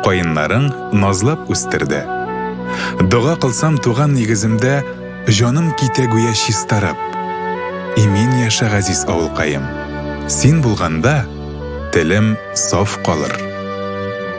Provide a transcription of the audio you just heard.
Кайыннарың назлап үстерде. Дога кылсам туган нигезимдә, җаным китә гүя чистарып. Имен яша газиз авылкаем. Син булганда, телем саф калыр.